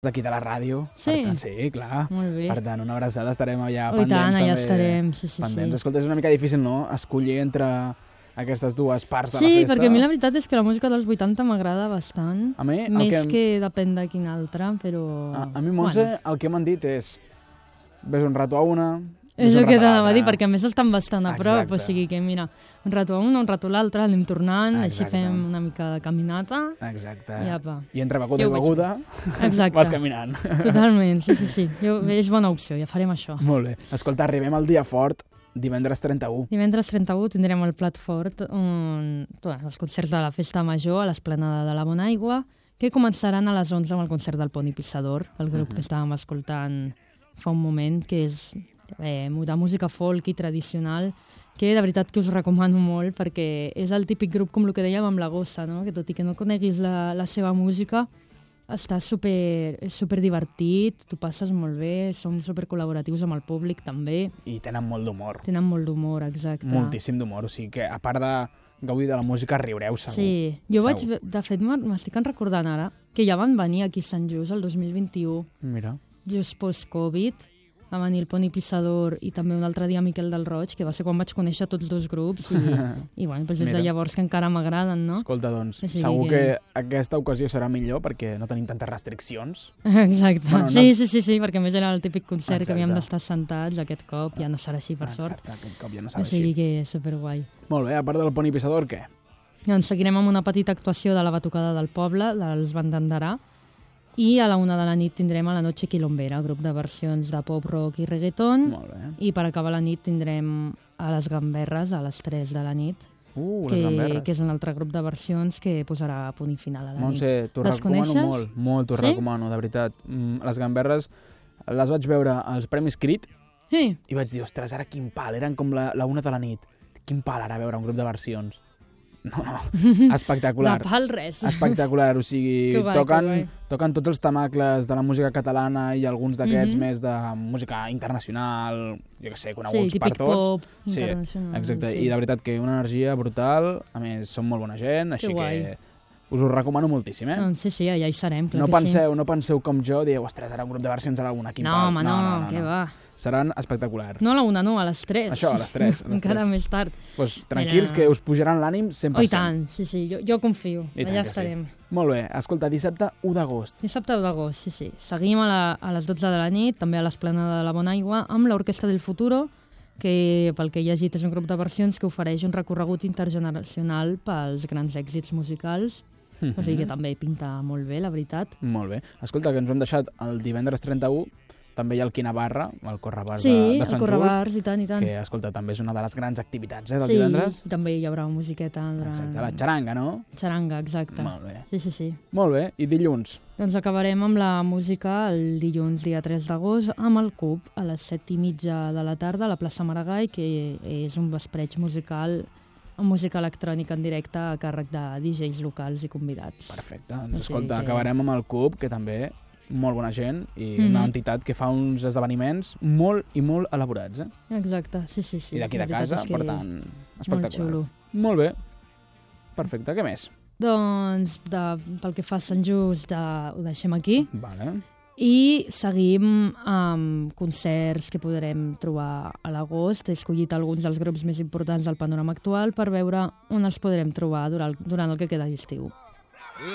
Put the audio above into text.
d'aquí de la ràdio. Sí? Per tant, sí, clar. Molt bé. Per tant, una abraçada, estarem allà Oh, i pendents. tant, allà també, estarem, sí. pendents. Escolta, és una mica difícil, no?, escollir entre aquestes dues parts de la Sí, festa. perquè a mi la veritat és que la música dels 80 m'agrada bastant. A mi, Més que depèn de quina altra, però... A mi, Montse, el que m'han dit és ves un rato a una... És el que t'anava a dir, perquè a més estan bastant a prop, Exacte. o sigui que mira, un rato a una, un rato a l'altre, anem tornant, així Exacte. fem una mica de caminata. Exacte. I apa. I entre beguda Jo i ho veig beguda Exacte. vas caminant. Totalment, sí. És bona opció, ja farem això. Molt bé. Escolta, arribem al dia fort, divendres 31. Divendres 31 tindrem el plat fort, els concerts de la Festa Major a l'Esplanada de la Bonaigua, que començaran a les 11 amb el concert del Poni Pissador, el grup que estàvem escoltant fa un moment, que és de música folk i tradicional, que de veritat que us recomano molt, perquè és el típic grup, com el que dèiem amb la Gossa, no? Que tot i que no coneguis la seva música, és super divertit, t'ho passes molt bé, som super col·laboratius amb el públic també. I tenen molt d'humor. Tenen molt d'humor, exacte. Moltíssim d'humor, o sigui que a part de gaudir de la música riureu segur. Sí, jo de fet m'estic recordant ara, que ja van venir aquí a Sant Just el 2021, Mira. just post-Covid, va venir el Poni Pissador i també un altre dia Miquel del Roig, que va ser quan vaig conèixer tots dos grups i bueno, doncs des de llavors que encara m'agraden, no? Escolta, doncs, O sigui segur que aquesta ocasió serà millor perquè no tenim tantes restriccions. Exacte, Bueno, no- sí, perquè a més era el típic concert Exacte. que havíem d'estar sentats, aquest cop ja no serà així, per sort. Exacte, aquest cop ja no O serà sigui així. que és superguai. Molt bé, a part del Poni Pissador, què? Doncs seguirem amb una petita actuació de la Batucada del Poble, dels Bandandarà, i a la 1 de la nit tindrem a la Noche Quilombera, grup de versions de pop, rock i reggaeton, Molt bé. i per acabar la nit tindrem a les Gamberres a les 3 de la nit, Les gamberres. que és un altre grup de versions que posarà punt i final a la Montse, nit. t'ho Les recomano coneixes? molt, t'ho Sí? recomano, de veritat. Les gamberres les vaig veure als Premis Crit Sí, i vaig dir, ostres, ara quin pal, eren com la 1 de la nit. Quin pal ara veure un grup de versions. No, espectacular. de pal res. Espectacular, o sigui, Que guai, que guai. toquen tots els temacles de la música catalana i alguns d'aquests més de música internacional, jo què sé, Sí, coneguts per típic tots. pop Sí, internacional. exacte, sí. i de veritat que una energia brutal, a més són molt bona gent, així guai. que us ho recomano moltíssim, eh? Doncs sí, allà hi serem, clar No que no penseu com jo, dieu, ostres, ara un grup de versions a la 1, quin No, pal. home, no, què va. Seran espectaculars. No a la 1, no, a les 3. Això, a les 3, a les Encara 3. més tard. Pues, tranquils, Mira. que us pujaran l'ànim 100%. Oh, i tant, sí, jo confio. I tant Allà que estarem. Sí. Molt bé, escolta, dissabte 1 d'agost. Dissabte 1 d'agost, sí. Seguim a les 12 de la nit, també a l'Esplanada de la Bonaigua, amb l'Orquestra del Futuro, que pel que he llegit és un grup de versions que ofereix un recorregut intergeneracional pels grans èxits musicals. O sigui que també pinta molt bé, la veritat. Molt bé. Escolta, que ens ho hem deixat el divendres 31, també hi ha el Quinabarra, el Correbars Sí, de el Sant Correbars, i tant. Just, que, escolta, també és una de les grans activitats, del Sí, divendres. també hi haurà una musiqueta durant... Exacte, la xaranga, no? Xaranga, exacte. Molt bé. Sí. Molt bé, i dilluns? Doncs acabarem amb la música el dilluns, dia 3 d'agost, amb el CUB, a les 7:30 de la tarda, a la plaça Maragall, que és un vespreig musical amb música electrònica en directe a càrrec de DJs locals i convidats. Perfecte. Doncs, O sigui escolta, que- acabarem amb el CUB, que també molt bona gent i una entitat que fa uns esdeveniments molt i molt elaborats, eh? Exacte, sí. I d'aquí de La veritat casa, és que per tant, molt espectacular. xulo. Molt bé. Perfecte, què més? Doncs pel que fa a Sant Just ho deixem aquí Vale. i seguim amb concerts que podrem trobar a l'agost. He escollit alguns dels grups més importants del panorama actual per veure on els podrem trobar durant el que queda d'estiu.